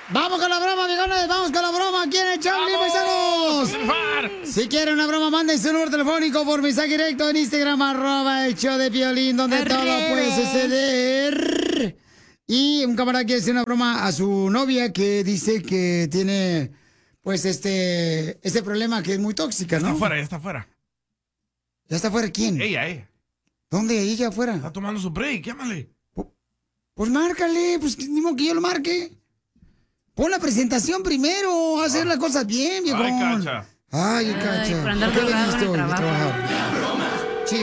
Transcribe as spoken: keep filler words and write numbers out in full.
Vamos con la broma, viejones. Vamos con la broma. ¿Quién es Charlie, paisanos? Si quieren una broma, manden su número telefónico por mensaje directo en Instagram, arroba el show de Piolín, donde Arre. todo puede suceder. Y un camarada quiere hacer una broma a su novia que dice que tiene, pues, este, este problema que es muy tóxica, ¿no? Está afuera, ya está afuera. ¿Ya está afuera quién? Ella, ella. ¿Dónde? ¿Ella afuera? Está tomando su break, llámale. Pues márcale, pues ni modo que yo lo marque. Pon la presentación primero, hacer las cosas bien, viejo. Ay, Cacha. Ay, Cacha. Ay, por andar ¿Por qué drogado en viniste el hoy de trabajo. trabajar?